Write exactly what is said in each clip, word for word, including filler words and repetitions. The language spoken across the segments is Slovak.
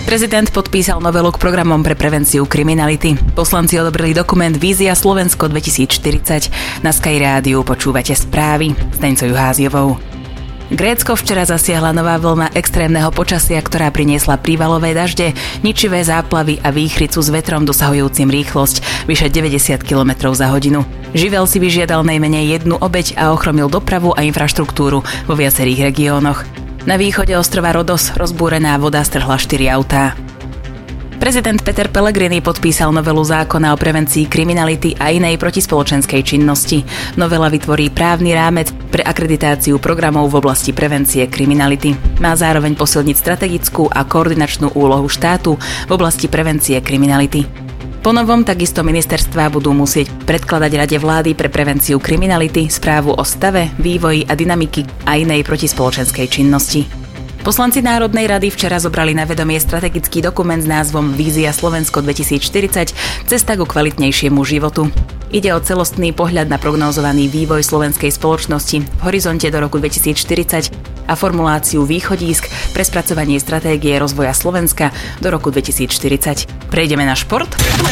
Prezident podpísal novelu k programom pre prevenciu kriminality. Poslanci odobrili dokument Vízia Slovensko dvetisícštyridsať. Na Sky Rádiu počúvate správy s Deňcou Juháziovou. Grécko včera zasiahla nová vlna extrémneho počasia, ktorá priniesla prívalové dažde, ničivé záplavy a výchricu s vetrom dosahujúcim rýchlosť vyše deväťdesiat kilometrov za hodinu. Živel si vyžiadal najmenej jednu obeť a ochromil dopravu a infraštruktúru vo viacerých regiónoch. Na východe ostrova Rodos rozbúrená voda strhla štyri autá. Prezident Peter Pellegrini podpísal novelu zákona o prevencii kriminality a inej protispoločenskej činnosti. Novela vytvorí právny rámec pre akreditáciu programov v oblasti prevencie kriminality. Má zároveň posilniť strategickú a koordinačnú úlohu štátu v oblasti prevencie kriminality. Po novom takisto ministerstvá budú musieť predkladať Rade vlády pre prevenciu kriminality správu o stave, vývoji a dynamiky a inej protispoločenskej činnosti. Poslanci Národnej rady včera zobrali na vedomie strategický dokument s názvom Vízia Slovensko dvetisícštyridsať – Cesta ku kvalitnejšiemu životu. Ide o celostný pohľad na prognózovaný vývoj slovenskej spoločnosti v horizonte do roku dvetisícštyridsať a formuláciu východísk pre spracovanie stratégie rozvoja Slovenska do roku dvetisícštyridsať. Prejdeme na šport.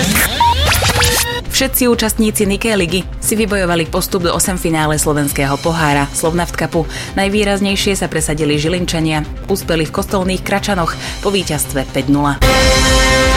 Všetci účastníci Nikkei ligy si vybojovali postup do osemfinále slovenského pohára Slovnaft Cupu. Najvýraznejšie sa presadili Žilinčania, uspeli v Kostolných Kračanoch po víťazstve päť nula.